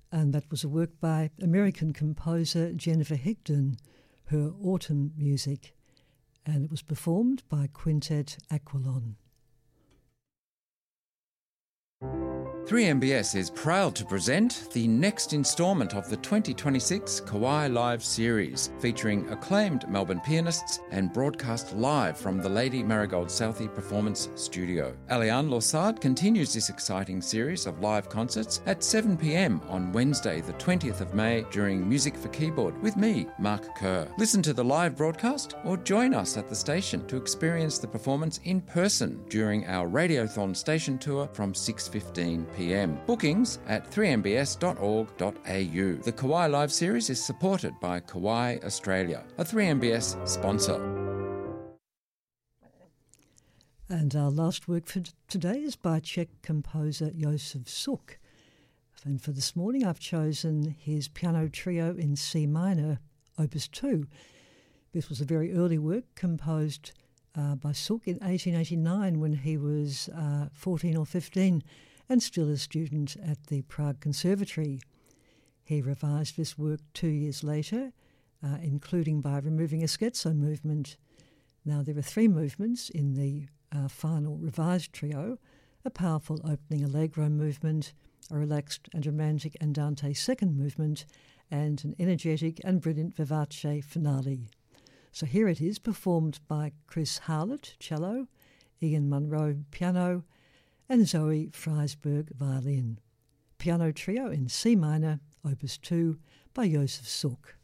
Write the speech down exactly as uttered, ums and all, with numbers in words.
And that was a work by American composer Jennifer Higdon, her Autumn Music, and it was performed by Quintet Aquilon. three M B S is proud to present the next instalment of the twenty twenty-six Kauai Live series, featuring acclaimed Melbourne pianists and broadcast live from the Lady Marigold Southey Performance Studio. Aliane Lorsard continues this exciting series of live concerts at seven p m on Wednesday the twentieth of May during Music for Keyboard with me, Mark Kerr. Listen to the live broadcast or join us at the station to experience the performance in person during our Radiothon station tour from six fifteen p m. Bookings at three m b s dot org dot a u. The Kauai Live series is supported by Kauai Australia, a three M B S sponsor. And our last work for today is by Czech composer Josef Suk. And for this morning I've chosen his piano trio in C minor, Opus two. This was a very early work composed uh, by Suk in eighteen eighty-nine when he was uh, fourteen or fifteen and still a student at the Prague Conservatory. He revised this work two years later, uh, including by removing a scherzo movement. Now there are three movements in the uh, final revised trio: a powerful opening allegro movement, a relaxed and romantic andante second movement, and an energetic and brilliant vivace finale. So here it is, performed by Chris Howlett, cello, Ian Munro, piano, and Zoe Freisberg, violin. Piano trio in C minor, Opus two, by Josef Suk.